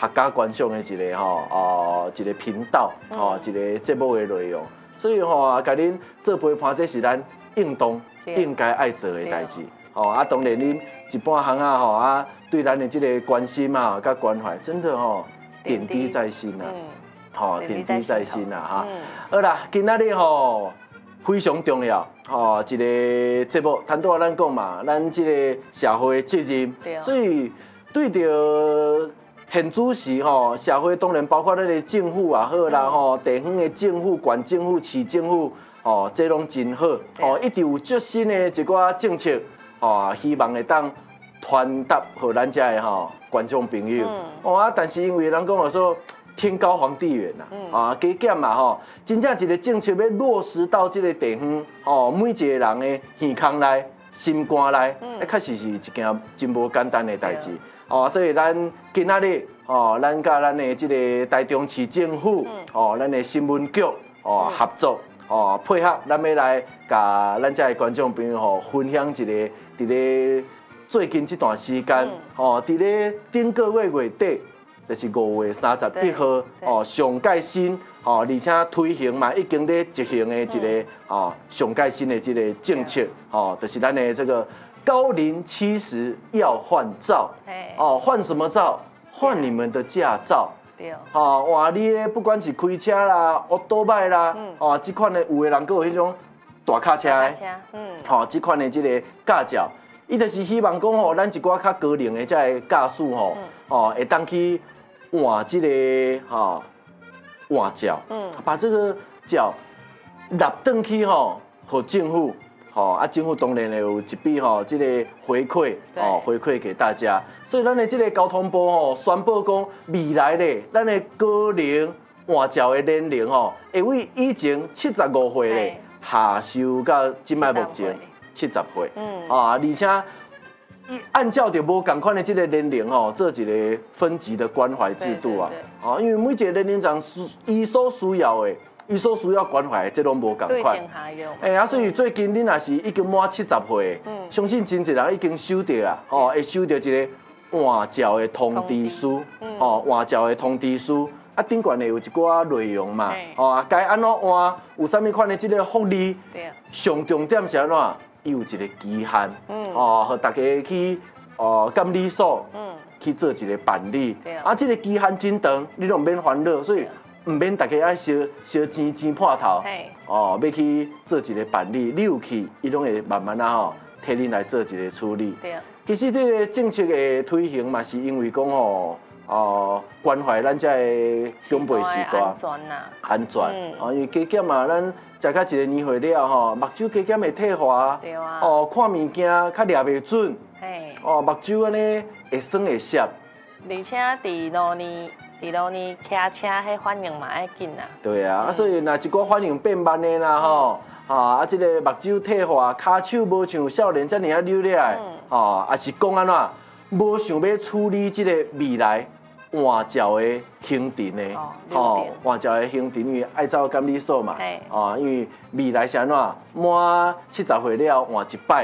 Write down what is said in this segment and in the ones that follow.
客家观赏的一个一个频道一个节目的内容，所以甲恁做陪伴，这是咱应当应该爱做的代志。当然恁一般行对咱的这个关心甲关怀，真的点滴在心啊，点滴在心啊好啦，今仔日非常重要一个节目，谈到咱讲嘛，咱这个社会责任，所以对着现主时社会当然包括咱的政府也好啦地方的政府、县政府、市政府这拢真好一直有最新的一寡政策希望会当传达给咱遮的观众朋友但是因为人讲说天高皇帝远加减嘛真正一个政策要落实到这个地方每一个人的耳孔内、心肝内，确实是一件真无简单的代志所以咱今仔日咱甲咱的这个台中市政府咱的新闻局合作配合，咱要来甲咱遮的观众朋友分享一个伫咧最近这段时间伫咧顶个月底。就是5月31号上盖新而且推行嘛，已经咧执行的一个上盖新的这个政策就是咱的这个高龄70要换照换什么照？换你们的驾照。哇！你咧不管是开车啦、奥多麦啦这款的有的人佫有迄种大卡车的这款的这个驾照，伊就是希望讲咱一寡较高龄的这个驾驶会当去换这个换照，把这个照纳转去给政府，政府当然会有一笔这个回馈，回馈给大家。所以咱的这个交通部宣布讲，未来咧，咱的高龄换照的年龄会为以前75岁咧下修到今摆目前70岁，而且。按照着无同款的这个年龄做一个分级的关怀制度因为每一个年龄层伊所需要的、伊所需要关怀的，这拢无同款。所以最近你若是已经满70岁，相信真侪人已经收到会收到一个换照的通知书，换照的通知书。顶悬会有一寡内容嘛，该安怎换，有啥物款的这个福利，上重点是安怎？伊有一个期限，和大家去监理所去做一个办理。这个期限真长，你都唔免烦恼，所以唔免大家爱烧钱破头，要去做一个办理。你有去，伊拢会慢慢替你来做一个处理。其实这个政策的推行嘛，是因为讲关怀咱遮的长辈时代安全因为加减嘛，咱食到一个年岁了目睭加减会退化，看物件较抓袂准，目睭安尼会酸会涩。 而且伫路呢骑车，迄反应嘛爱紧啊。 对啊，所以若一寡反应变慢的啦这个目睭退化，骹手无像少年遮尔啊扭咧也是讲安怎无想要处理这个未来。换照的行程的，换照的行程，因为爱走监理所嘛，因为未来是安怎，满70岁了换一摆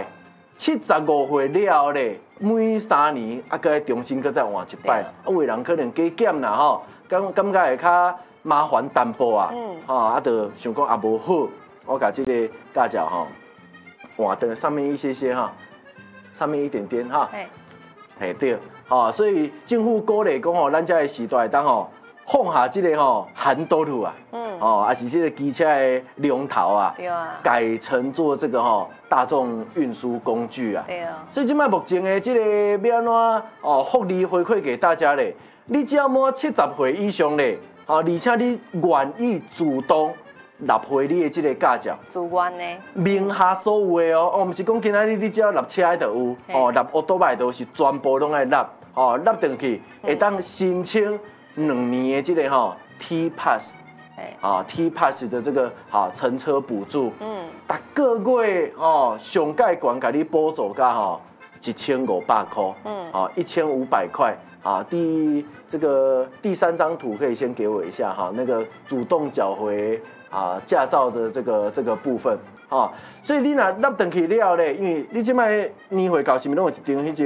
，75岁了咧，每3年再重新再换一摆，有的人可能加减啦感觉会较麻烦淡薄就想讲也无好，我甲这个驾照换的上面一些上面一点点对。所以政府鼓励讲咱遮个时代当放下这个寒刀路也是这个机车的龙头改乘做这个大众运输工具所以现在目前的这个要安怎福利回馈给大家咧？你只要满70岁以上咧，而且你愿意主动纳回你的这个驾照， 自愿的， 名下所有的唔是讲今仔日你只要纳车就有，纳奥多麦都是全部拢爱纳，纳进去会当申请2年的这个T Pass，T Pass 的这个乘车补助，逐个月上盖管给你补助到1500块，1500块。第3张图可以先给我一下那个主动缴回驾照的这个部分所以你若纳进去了咧，因为你即摆年岁到是咪拢有一张迄